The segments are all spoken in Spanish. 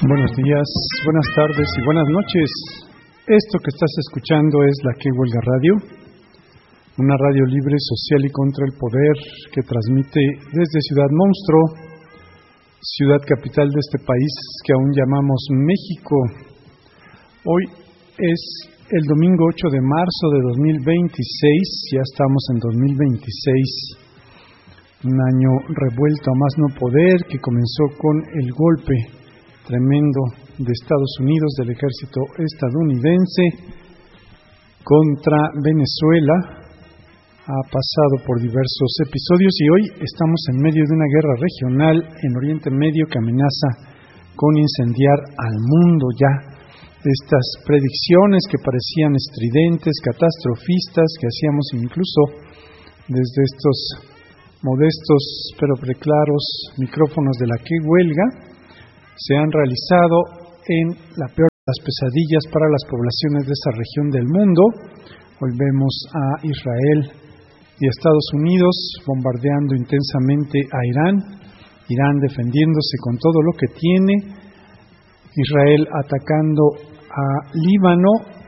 Buenos días, buenas tardes y buenas noches. Esto que estás escuchando es La Que Huelga Radio, una radio libre, social y contra el poder que transmite desde Ciudad Monstruo, ciudad capital de este país que aún llamamos México. Hoy es el domingo 8 de marzo de 2026, ya estamos en 2026, un año revuelto a más no poder que comenzó con el golpe tremendo de Estados Unidos, del ejército estadounidense contra Venezuela. Ha pasado por diversos episodios y hoy estamos en medio de una guerra regional en Oriente Medio que amenaza con incendiar al mundo ya. Estas predicciones que parecían estridentes, catastrofistas, que hacíamos incluso desde estos modestos pero preclaros micrófonos de La Que Huelga, se han realizado en la peor de las pesadillas para las poblaciones de esa región del mundo. Hoy vemos a Israel y a Estados Unidos bombardeando intensamente a Irán defendiéndose con todo lo que tiene, Israel atacando a Líbano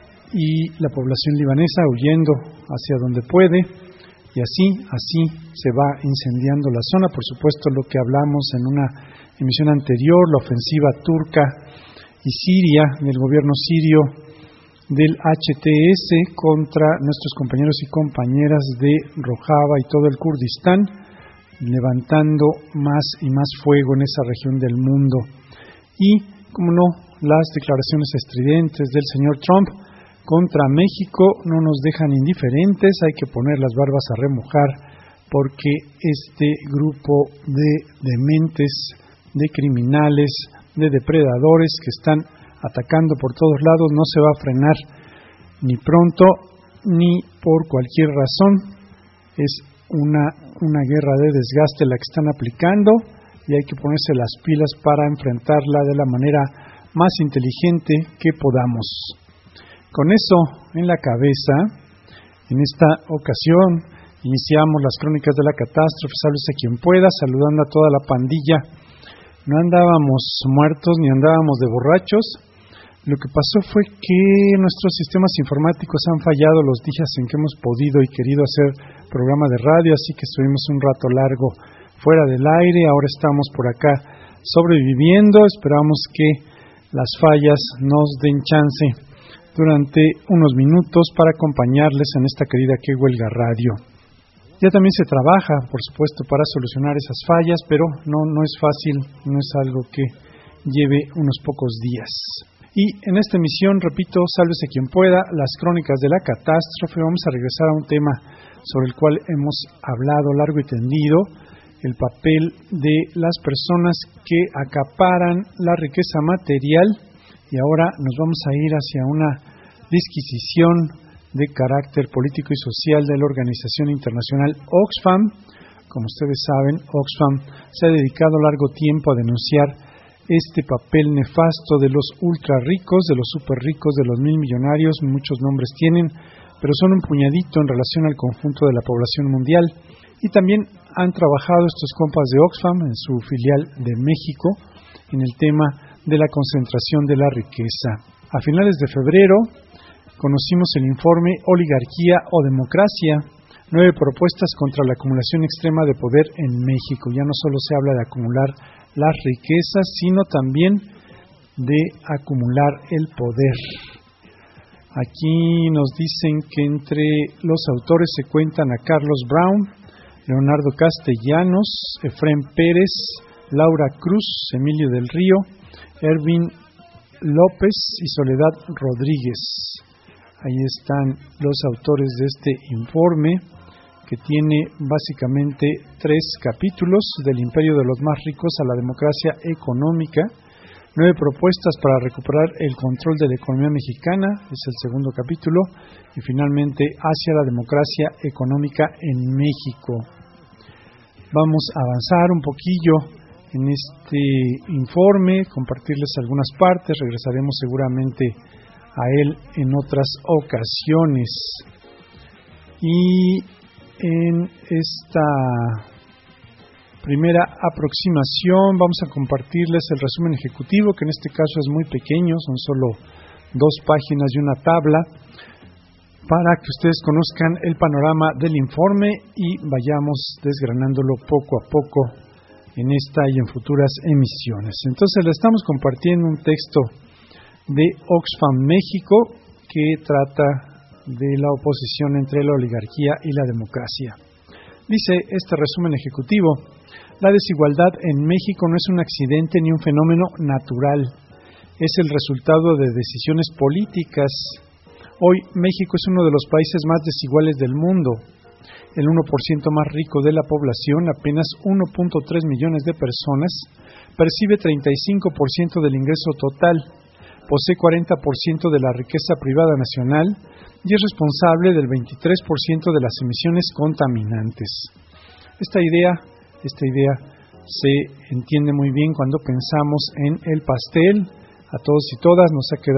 y la población libanesa huyendo hacia donde puede, y así se va incendiando la zona. Por supuesto, lo que hablamos en una emisión anterior, la ofensiva turca y siria, del gobierno sirio, del HTS contra nuestros compañeros y compañeras de Rojava y todo el Kurdistán, levantando más y más fuego en esa región del mundo. Y, como no, las declaraciones estridentes del señor Trump contra México no nos dejan indiferentes. Hay que poner las barbas a remojar porque este grupo de dementes, de criminales, de depredadores que están atacando por todos lados no se va a frenar ni pronto ni por cualquier razón. Es una guerra de desgaste la que están aplicando y hay que ponerse las pilas para enfrentarla de la manera más inteligente que podamos. Con eso en la cabeza, en esta ocasión iniciamos las crónicas de la catástrofe. Sálvese quien pueda, saludando a toda la pandilla. No andábamos muertos ni andábamos de borrachos. Lo que pasó fue que nuestros sistemas informáticos han fallado los días en que hemos podido y querido hacer programa de radio, así que estuvimos un rato largo fuera del aire. Ahora estamos por acá sobreviviendo. Esperamos que las fallas nos den chance durante unos minutos para acompañarles en esta querida Que Huelga Radio. Ya también se trabaja, por supuesto, para solucionar esas fallas, pero no es fácil, no es algo que lleve unos pocos días. Y en esta emisión, repito, sálvese quien pueda, las crónicas de la catástrofe. Vamos a regresar a un tema sobre el cual hemos hablado largo y tendido, el papel de las personas que acaparan la riqueza material, y ahora nos vamos a ir hacia una disquisición de carácter político y social de la organización internacional Oxfam. Como ustedes saben, Oxfam se ha dedicado largo tiempo a denunciar este papel nefasto de los ultra ricos, de los super ricos, de los mil millonarios. Muchos nombres tienen, pero son un puñadito en relación al conjunto de la población mundial. Y también han trabajado estos compas de Oxfam en su filial de México en el tema de la concentración de la riqueza. A finales de febrero conocimos el informe Oligarquía o Democracia, 9 propuestas contra la acumulación extrema de poder en México. Ya no solo se habla de acumular las riquezas, sino también de acumular el poder. Aquí nos dicen que entre los autores se cuentan a Carlos Brown, Leonardo Castellanos, Efrén Pérez, Laura Cruz, Emilio del Río, Ervin López y Soledad Rodríguez. Ahí están los autores de este informe, que tiene básicamente 3 capítulos: del imperio de los más ricos a la democracia económica, 9 propuestas para recuperar el control de la economía mexicana, es el segundo capítulo, y finalmente hacia la democracia económica en México. Vamos a avanzar un poquillo en este informe, compartirles algunas partes, regresaremos seguramente a él en otras ocasiones. Y en esta primera aproximación vamos a compartirles el resumen ejecutivo, que en este caso es muy pequeño, son solo 2 páginas y una tabla, para que ustedes conozcan el panorama del informe y vayamos desgranándolo poco a poco en esta y en futuras emisiones. Entonces le estamos compartiendo un texto de Oxfam México que trata de la oposición entre la oligarquía y la democracia. Dice este resumen ejecutivo: la desigualdad en México no es un accidente ni un fenómeno natural, es el resultado de decisiones políticas. Hoy México es uno de los países más desiguales del mundo. El 1% más rico de la población, apenas 1.3 millones de personas, percibe 35% del ingreso total, posee 40% de la riqueza privada nacional y es responsable del 23% de las emisiones contaminantes. Esta idea se entiende muy bien cuando pensamos en el pastel. A todos y todas nos ha quedado